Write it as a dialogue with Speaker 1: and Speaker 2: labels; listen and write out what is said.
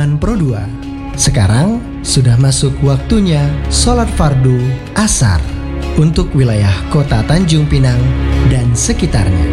Speaker 1: Zaman Pro 2. Sekarang sudah masuk waktunya sholat fardu asar untuk wilayah kota Tanjung Pinang dan sekitarnya.